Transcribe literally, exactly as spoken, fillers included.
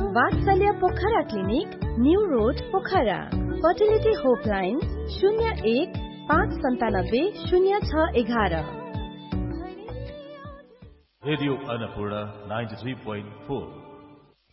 वात्सल्य Pokhara clinic, new road Pokhara. Fertility होपलाइन शून्य एक पाँच सन्तानब्बे शून्य छ एघार। Radio Annapurna ninety three point four.